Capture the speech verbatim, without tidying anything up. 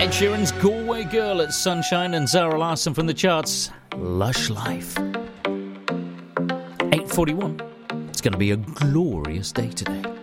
Ed Sheeran's Galway Girl at Sunshine and Zara Larsson from the charts. Lush Life. eight forty-one. It's going to be a glorious day today.